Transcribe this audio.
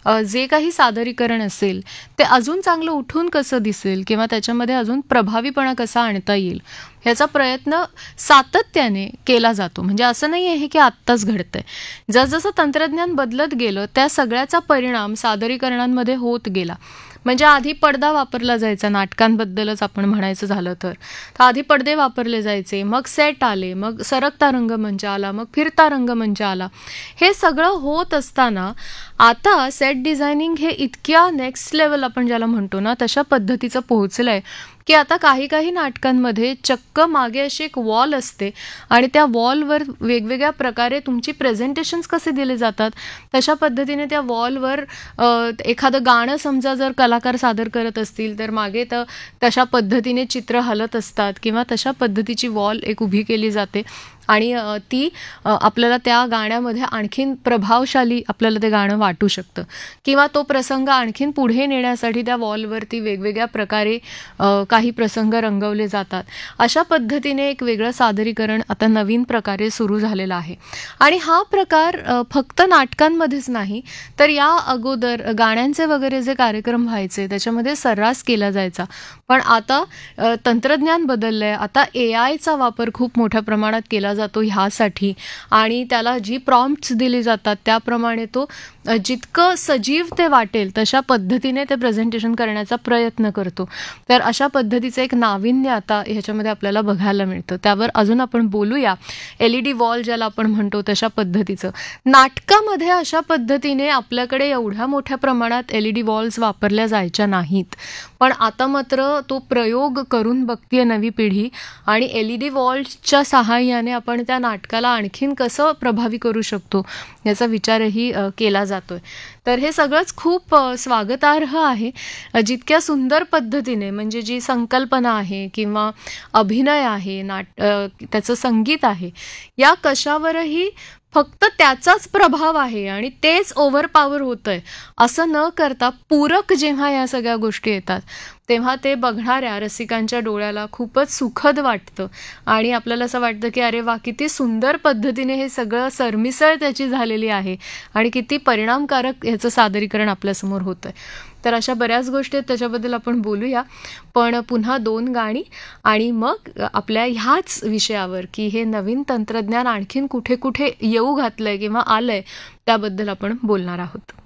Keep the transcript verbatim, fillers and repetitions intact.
अ, जे काही सादरीकरण असेल ते अजून चांगलं उठून कसं दिसेल किंवा त्याच्यामध्ये अजून प्रभावीपणा कसा आणता येईल ह्याचा प्रयत्न सातत्याने केला जातो. म्हणजे असं नाही आहे की आत्ताच घडतंय. जसजसं तंत्रज्ञान बदलत गेलं त्या सगळ्याचा परिणाम सादरीकरणांमध्ये होत गेला. म्हणजे आधी पडदा वापरला जायचा, नाटकांबद्दलच आपण म्हणायचं झालं तर तर आधी पडदे वापरले जायचे, मग सेट आले, मग सरकता रंगमंच आला, मग फिरता रंगमंच आला. हे सगळं होत असताना आता सेट डिझायनिंग हे इतक्या नेक्स्ट लेवल आपण ज्याला म्हणतो ना तशा पद्धतीचं पोहोचलंय की आता काही काही नाटकांमध्ये चक्क मागे अशी एक वॉल असते आणि त्या वॉलवर वेगवेगळ्या प्रकारे तुमची प्रेझेंटेशन्स कसे दिले जातात तशा पद्धतीने त्या वॉलवर एखादं गाणं समजा जर कलाकार सादर करत असतील तर मागे तर तशा पद्धतीने चित्र हलत असतात किंवा तशा पद्धतीची वॉल एक उभी केली जाते आणि ती आपल्याला त्या गाण्यामध्ये आणखीन प्रभावशाली आपल्याला ते गाणं वाटू शकतं किंवा तो प्रसंग आणखीन पुढे नेण्यासाठी त्या वॉलवरती वेगवेगळ्या प्रकारे काही प्रसंग रंगवले जातात. अशा पद्धतीने एक वेगळं सादरीकरण आता नवीन प्रकारे सुरू झालेलं आहे. आणि हा प्रकार फक्त नाटकांमध्येच नाही तर या अगोदर गाण्यांचे वगैरे जे कार्यक्रम व्हायचे त्याच्यामध्ये सर्रास केला जायचा. पण आता तंत्रज्ञान बदललंय. आता ए आयचा वापर खूप मोठ्या प्रमाणात केला जातो ह्यासाठी आणि त्याला जी प्रॉम्प्ट्स दिली जातात त्याप्रमाणे तो जितकं सजीव ते वाटेल तशा पद्धतीने ते प्रेझेंटेशन करण्याचा प्रयत्न करतो. तर अशा पद्धतीचं एक नाविन्य आता ह्याच्यामध्ये आपल्याला बघायला मिळतं. त्यावर अजून आपण बोलूया. एल ई डी वॉल ज्याला आपण म्हणतो तशा पद्धतीचं नाटकामध्ये अशा पद्धतीने आपल्याकडे एवढ्या मोठ्या प्रमाणात एल ई डी वॉल्स वापरल्या जायच्या नाहीत. पण आता मात्र तो प्रयोग करून बघतीये नवी पिढी आणि एल ई डी वॉल्सच्या सहाय्याने आपण त्या नाटकाला आणखीन कसं प्रभावी करू शकतो याचा विचारही केला जातोय. तर हे सगळंच खूप स्वागतार्ह आहे. जितक्या सुंदर पद्धतीने म्हणजे जी संकल्पना आहे किंवा अभिनय आहे, नाट त्याचं संगीत आहे या कशावरही फक्त त्याचाच प्रभाव आहे आणि तेच ओव्हरपॉवर होतंय असं न करता पूरक जेव्हा या सगळ्या गोष्टी येतात तेव्हा ते बघणाऱ्या रसिकांच्या डोळ्याला खूपच सुखद वाटतं आणि आपल्याला असं वाटतं की अरे वा किती सुंदर पद्धतीने हे सगळं सरमिसळ त्याची झालेली आहे आणि किती परिणामकारक ह्याचं सादरीकरण आपल्यासमोर होतंय. तर अशा बऱ्याच गोष्टी आहेत त्याच्याबद्दल आपण बोलूया. पण पुन्हा दोन गाणी आणि मग आपल्या ह्याच विषयावर की हे नवीन तंत्रज्ञान आणखीन कुठे कुठे येऊ घातलंय किंवा आलंय त्याबद्दल आपण बोलणार आहोत.